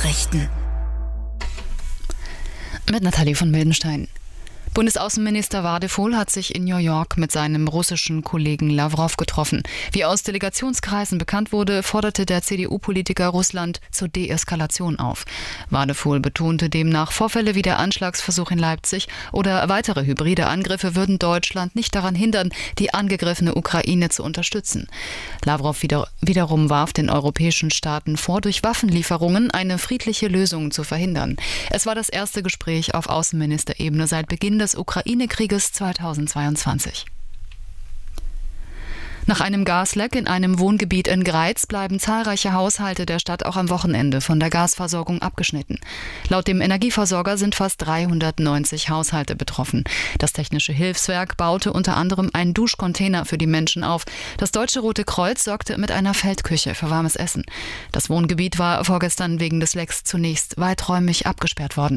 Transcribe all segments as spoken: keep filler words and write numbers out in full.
Nachrichten. Mit Nathalie von Mildenstein. Bundesaußenminister Wadephol hat sich in New York mit seinem russischen Kollegen Lawrow getroffen. Wie aus Delegationskreisen bekannt wurde, forderte der C D U-Politiker Russland zur Deeskalation auf. Wadephol betonte demnach, Vorfälle wie der Anschlagsversuch in Leipzig oder weitere hybride Angriffe würden Deutschland nicht daran hindern, die angegriffene Ukraine zu unterstützen. Lawrow wieder, wiederum warf den europäischen Staaten vor, durch Waffenlieferungen eine friedliche Lösung zu verhindern. Es war das erste Gespräch auf Außenministerebene seit Beginn des des Ukraine-Krieges zweitausendzweiundzwanzig. Nach einem Gasleck in einem Wohngebiet in Greiz bleiben zahlreiche Haushalte der Stadt auch am Wochenende von der Gasversorgung abgeschnitten. Laut dem Energieversorger sind fast dreihundertneunzig Haushalte betroffen. Das Technische Hilfswerk baute unter anderem einen Duschcontainer für die Menschen auf. Das Deutsche Rote Kreuz sorgte mit einer Feldküche für warmes Essen. Das Wohngebiet war vorgestern wegen des Lecks zunächst weiträumig abgesperrt worden.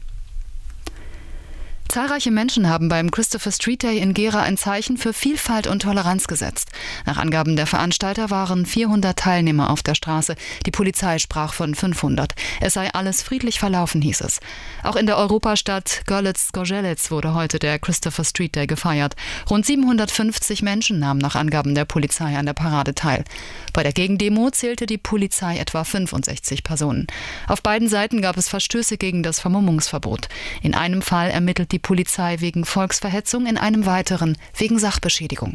Zahlreiche Menschen haben beim Christopher Street Day in Gera ein Zeichen für Vielfalt und Toleranz gesetzt. Nach Angaben der Veranstalter waren vierhundert Teilnehmer auf der Straße. Die Polizei sprach von fünfhundert. Es sei alles friedlich verlaufen, hieß es. Auch in der Europastadt Görlitz-Gorzelec wurde heute der Christopher Street Day gefeiert. Rund siebenhundertfünfzig Menschen nahmen nach Angaben der Polizei an der Parade teil. Bei der Gegendemo zählte die Polizei etwa fünfundsechzig Personen. Auf beiden Seiten gab es Verstöße gegen das Vermummungsverbot. In einem Fall ermittelt die Polizei wegen Volksverhetzung, in einem weiteren wegen Sachbeschädigung.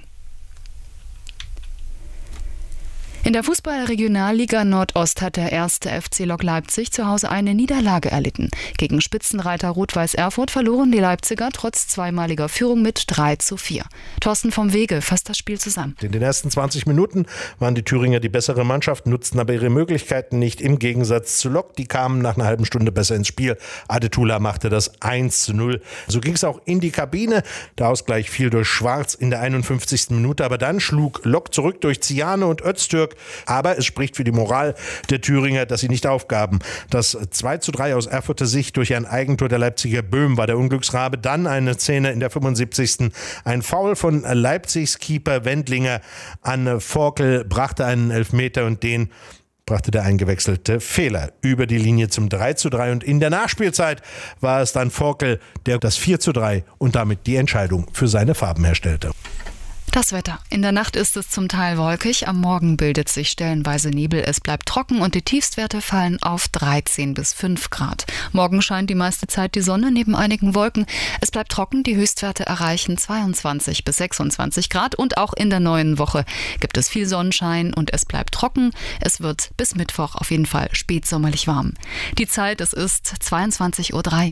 In der Fußball-Regionalliga Nordost hat der erste F C Lok Leipzig zu Hause eine Niederlage erlitten. Gegen Spitzenreiter Rot-Weiß Erfurt verloren die Leipziger trotz zweimaliger Führung mit drei zu vier. Thorsten vom Wege fasst das Spiel zusammen. In den ersten zwanzig Minuten waren die Thüringer die bessere Mannschaft, nutzten aber ihre Möglichkeiten nicht, im Gegensatz zu Lok. Die kamen nach einer halben Stunde besser ins Spiel. Adetula machte das eins zu null. So ging es auch in die Kabine. Der Ausgleich fiel durch Schwarz in der einundfünfzigsten Minute. Aber dann schlug Lok zurück durch Ziane und Öztürk. Aber es spricht für die Moral der Thüringer, dass sie nicht aufgaben. Das zwei zu drei aus Erfurter Sicht durch ein Eigentor der Leipziger Böhm war der Unglücksrabe. Dann eine Szene in der fünfundsiebzigsten Ein Foul von Leipzigs Keeper Wendlinger an Forkel brachte einen Elfmeter und den brachte der eingewechselte Fehler über die Linie zum drei zu drei. Und in der Nachspielzeit war es dann Forkel, der das vier zu drei und damit die Entscheidung für seine Farben herstellte. Das Wetter. In der Nacht ist es zum Teil wolkig, am Morgen bildet sich stellenweise Nebel, es bleibt trocken und die Tiefstwerte fallen auf dreizehn bis fünf Grad. Morgen scheint die meiste Zeit die Sonne neben einigen Wolken. Es bleibt trocken, die Höchstwerte erreichen zweiundzwanzig bis sechsundzwanzig Grad und auch in der neuen Woche gibt es viel Sonnenschein und es bleibt trocken. Es wird bis Mittwoch auf jeden Fall spätsommerlich warm. Die Zeit, es ist zweiundzwanzig Uhr drei.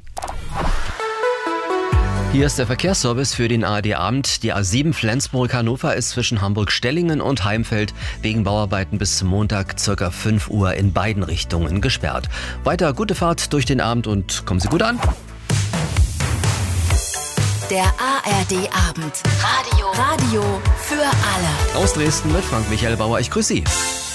Hier ist der Verkehrsservice für den A R D-Abend. Die A sieben Flensburg-Hannover ist zwischen Hamburg-Stellingen und Heimfeld wegen Bauarbeiten bis zum Montag ca. fünf Uhr in beiden Richtungen gesperrt. Weiter gute Fahrt durch den Abend und kommen Sie gut an. Der A R D-Abend. Radio. Radio für alle. Aus Dresden mit Frank Michael Bauer. Ich grüße Sie.